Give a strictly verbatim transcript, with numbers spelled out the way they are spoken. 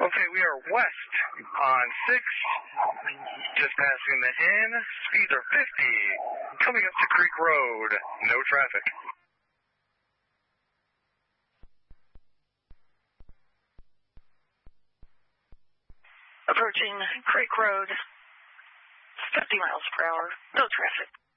Okay, we are west on six, just passing the inn. Speeds are fifty. Coming up to Creek Road, no traffic. Approaching Creek Road, fifty miles per hour, no traffic.